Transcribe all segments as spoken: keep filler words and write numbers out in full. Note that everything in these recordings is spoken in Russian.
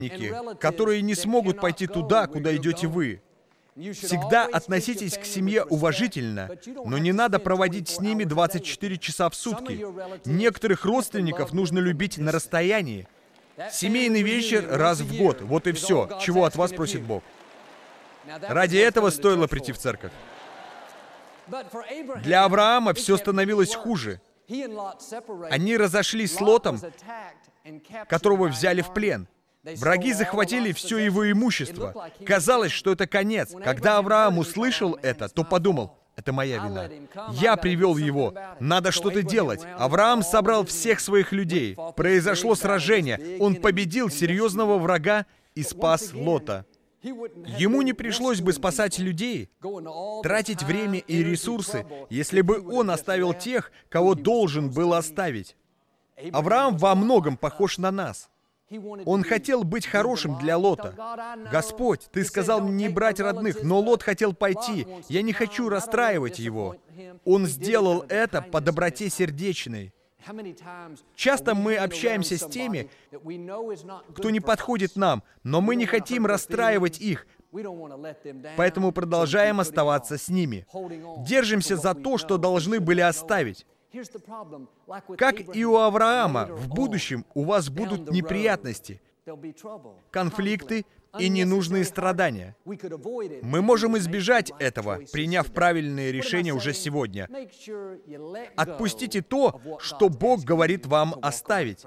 которые не смогут пойти туда, куда идете вы. Всегда относитесь к семье уважительно, но не надо проводить с ними двадцать четыре часа в сутки. Некоторых родственников нужно любить на расстоянии. Семейный вечер раз в год, вот и все, чего от вас просит Бог. Ради этого стоило прийти в церковь. Для Авраама все становилось хуже. Они разошлись с Лотом, которого взяли в плен. Враги захватили все его имущество. Казалось, что это конец. Когда Авраам услышал это, то подумал: это моя вина. Я привел его. Надо что-то делать. Авраам собрал всех своих людей. Произошло сражение. Он победил серьезного врага и спас Лота. Ему не пришлось бы спасать людей, тратить время и ресурсы, если бы он оставил тех, кого должен был оставить. Авраам во многом похож на нас. Он хотел быть хорошим для Лота. «Господь, Ты сказал мне не брать родных, но Лот хотел пойти. Я не хочу расстраивать его». Он сделал это по доброте сердечной. Часто мы общаемся с теми, кто не подходит нам, но мы не хотим расстраивать их, поэтому продолжаем оставаться с ними. Держимся за то, что должны были оставить. Как и у Авраама, в будущем у вас будут неприятности, конфликты и ненужные страдания. Мы можем избежать этого, приняв правильные решения уже сегодня. Отпустите то, что Бог говорит вам оставить.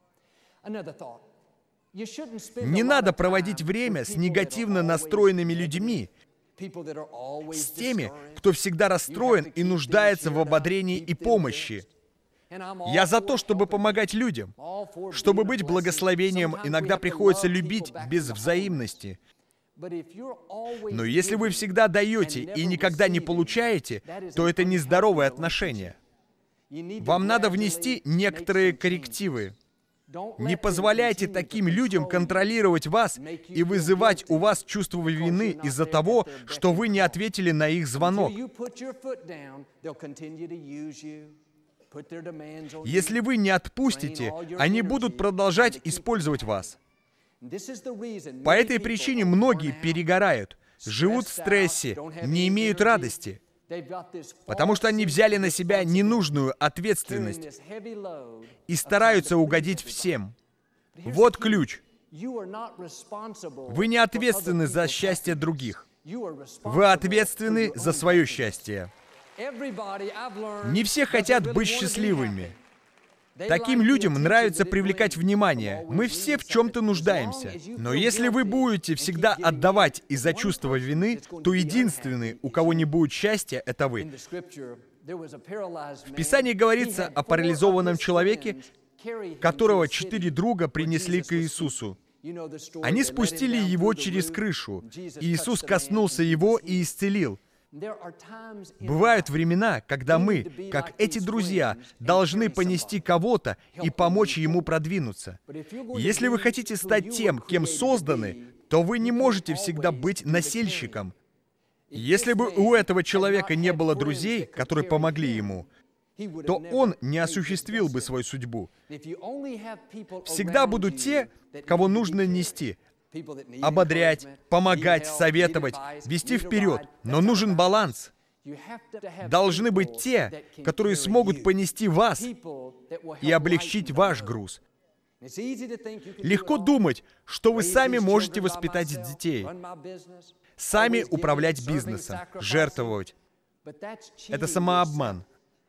Не надо проводить время с негативно настроенными людьми, с теми, кто всегда расстроен и нуждается в ободрении и помощи. Я за то, чтобы помогать людям. Чтобы быть благословением, иногда приходится любить без взаимности. Но если вы всегда даете и никогда не получаете, то это нездоровые отношения. Вам надо внести некоторые коррективы. Не позволяйте таким людям контролировать вас и вызывать у вас чувство вины из-за того, что вы не ответили на их звонок. Если вы не отпустите, они будут продолжать использовать вас. По этой причине многие перегорают, живут в стрессе, не имеют радости, потому что они взяли на себя ненужную ответственность и стараются угодить всем. Вот ключ. Вы не ответственны за счастье других. Вы ответственны за свое счастье. Не все хотят быть счастливыми. Таким людям нравится привлекать внимание. Мы все в чем-то нуждаемся. Но если вы будете всегда отдавать из-за чувства вины, то единственный, у кого не будет счастья, это вы. В Писании говорится о парализованном человеке, которого четыре друга принесли к Иисусу. Они спустили его через крышу. Иисус коснулся его и исцелил. Бывают времена, когда мы, как эти друзья, должны понести кого-то и помочь ему продвинуться. Если вы хотите стать тем, кем созданы, то вы не можете всегда быть носильщиком. Если бы у этого человека не было друзей, которые помогли ему, то он не осуществил бы свою судьбу. Всегда будут те, кого нужно нести, ободрять, помогать, советовать, вести вперед. Но нужен баланс. Должны быть те, которые смогут понести вас и облегчить ваш груз. Легко думать, что вы сами можете воспитать детей, сами управлять бизнесом, жертвовать. Это самообман.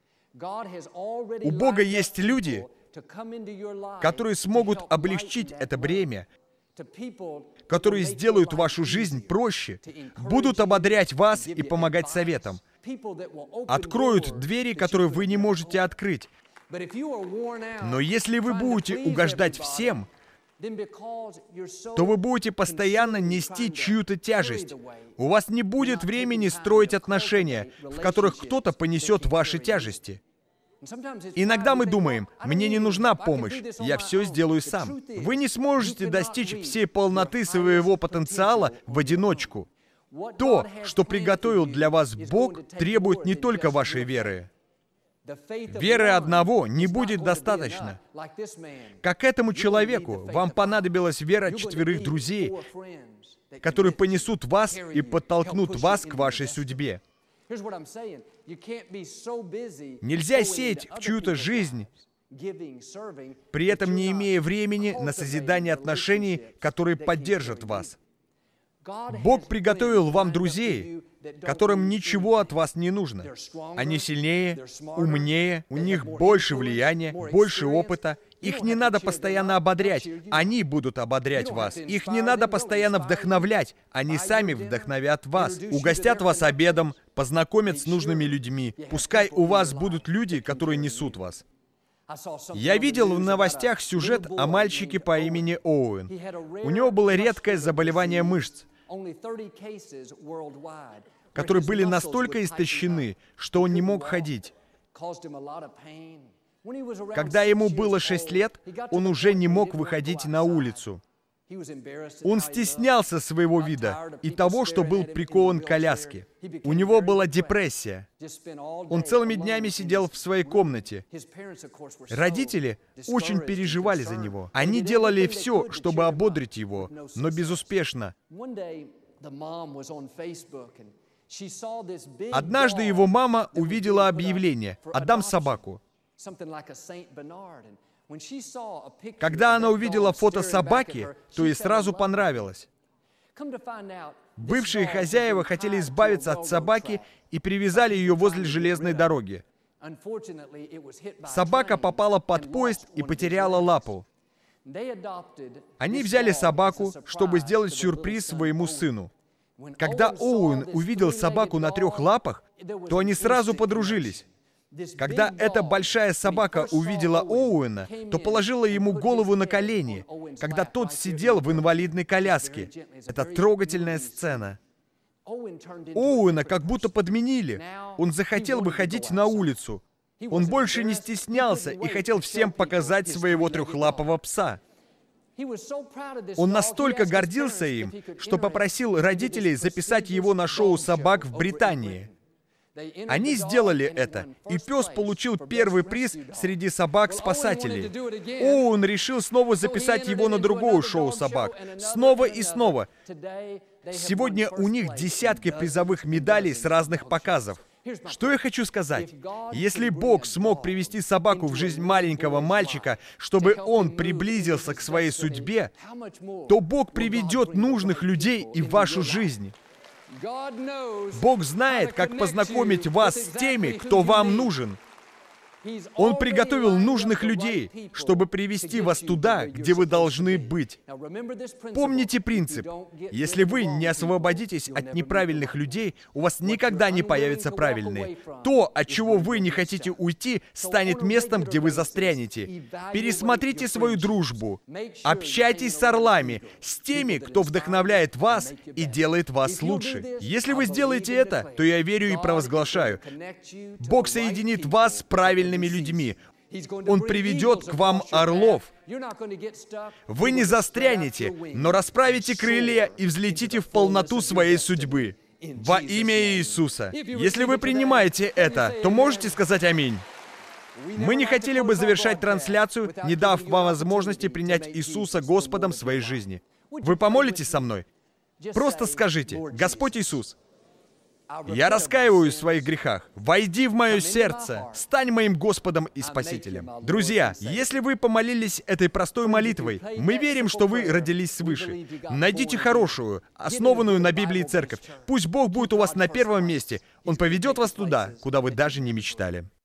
У Бога есть люди, которые смогут облегчить это бремя, которые сделают вашу жизнь проще, будут ободрять вас и помогать советам, откроют двери, которые вы не можете открыть. Но если вы будете угождать всем, то вы будете постоянно нести чью-то тяжесть. У вас не будет времени строить отношения, в которых кто-то понесет ваши тяжести. Иногда мы думаем: мне не нужна помощь, я все сделаю сам. Вы не сможете достичь всей полноты своего потенциала в одиночку. То, что приготовил для вас Бог, требует не только вашей веры. Веры одного не будет достаточно. Как этому человеку, вам понадобилась вера четверых друзей, которые понесут вас и подтолкнут вас к вашей судьбе. Нельзя сеять в чью-то жизнь, при этом не имея времени на созидание отношений, которые поддержат вас. Бог приготовил вам друзей, которым ничего от вас не нужно. Они сильнее, умнее, у них больше влияния, больше опыта. Их не надо постоянно ободрять, они будут ободрять вас. Их не надо постоянно вдохновлять, они сами вдохновят вас. Угостят вас обедом, познакомят с нужными людьми. Пускай у вас будут люди, которые несут вас. Я видел в новостях сюжет о мальчике по имени Оуэн. У него было редкое заболевание мышц, которые были настолько истощены, что он не мог ходить. Когда ему было шесть лет, он уже не мог выходить на улицу. Он стеснялся своего вида и того, что был прикован к коляске. У него была депрессия. Он целыми днями сидел в своей комнате. Родители очень переживали за него. Они делали все, чтобы ободрить его, но безуспешно. Однажды его мама увидела объявление «Отдам собаку». Когда она увидела фото собаки, то ей сразу понравилось. Бывшие хозяева хотели избавиться от собаки и привязали ее возле железной дороги. Собака попала под поезд и потеряла лапу. Они взяли собаку, чтобы сделать сюрприз своему сыну. Когда Оуэн увидел собаку на трех лапах, то они сразу подружились. Когда эта большая собака увидела Оуэна, то положила ему голову на колени, когда тот сидел в инвалидной коляске. Это трогательная сцена. Оуэна как будто подменили. Он захотел выходить на улицу. Он больше не стеснялся и хотел всем показать своего трехлапого пса. Он настолько гордился им, что попросил родителей записать его на шоу собак в Британии. Они сделали это, и пес получил первый приз среди собак-спасателей. Оуэн решил снова записать его на другое шоу собак. Снова и снова. Сегодня у них десятки призовых медалей с разных показов. Что я хочу сказать? Если Бог смог привести собаку в жизнь маленького мальчика, чтобы он приблизился к своей судьбе, то Бог приведет нужных людей и в вашу жизнь. Бог знает, как познакомить вас с теми, кто вам нужен. Он приготовил нужных людей, чтобы привести вас туда, где вы должны быть. Помните принцип. Если вы не освободитесь от неправильных людей, у вас никогда не появятся правильные. То, от чего вы не хотите уйти, станет местом, где вы застрянете. Пересмотрите свою дружбу. Общайтесь с орлами, с теми, кто вдохновляет вас и делает вас лучше. Если вы сделаете это, то я верю и провозглашаю. Бог соединит вас с правильными людьми. Он приведет к вам орлов. Вы не застрянете, но расправите крылья и взлетите в полноту своей судьбы. Во имя Иисуса. Если вы принимаете это, то можете сказать аминь. Мы не хотели бы завершать трансляцию, не дав вам возможности принять Иисуса Господом в своей жизни. Вы помолитесь со мной? Просто скажите: «Господь Иисус, я раскаиваюсь в своих грехах. Войди в мое сердце. Стань моим Господом и Спасителем». Друзья, если вы помолились этой простой молитвой, мы верим, что вы родились свыше. Найдите хорошую, основанную на Библии церковь. Пусть Бог будет у вас на первом месте. Он поведет вас туда, куда вы даже не мечтали.